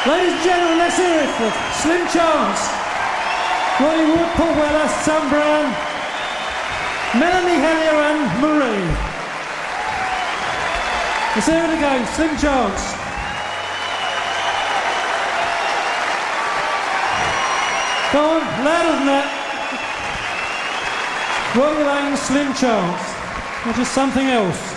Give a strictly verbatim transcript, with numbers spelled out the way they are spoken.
Ladies and gentlemen, let's hear it for Slim Chance, Ronnie Wood, Paul Weller, Sam Brown, Melanie Hellier and Marie. Let's hear it again, Slim Chance. Go on, louder than that. Ronnie Lane, Slim Chance. Or just something else.